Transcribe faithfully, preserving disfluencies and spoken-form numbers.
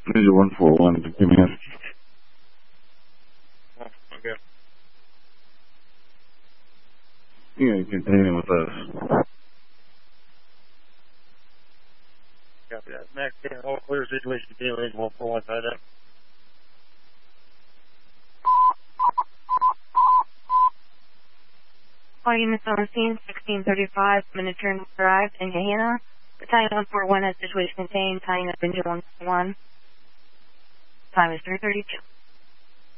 Ninja one four one, give me in. Oh, okay. You can continue with us. Copy that. Max, all clear situation, continue range one four one, side up. All units on the scene, sixteen thirty-five, Miniature Drive in Gahanna. Battalion one four one has situation contained, tying up engine one four one. Time is three thirty-two.